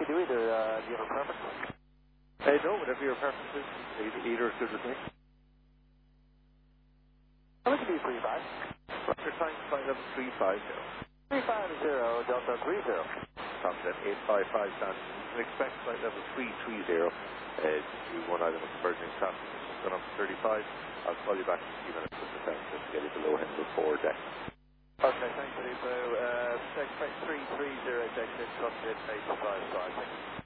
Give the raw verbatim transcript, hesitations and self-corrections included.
can do either. Uh, do you have a preference? Uh, no, whatever your preference is. Either, either is good with me. We can do three five. Roger, time flight level three five zero. three five zero, Delta three zero. Copy that, eight five five San. Expect flight level three three zero. Uh, do one item of converging traffic. Gone up to thirty-five. I'll call you back in a few minutes with the time just to get you below Hendel four deck. Okay, thanks, Eddie. So, uh, expect three three zero, exit, cross it, eight five five. Thank you.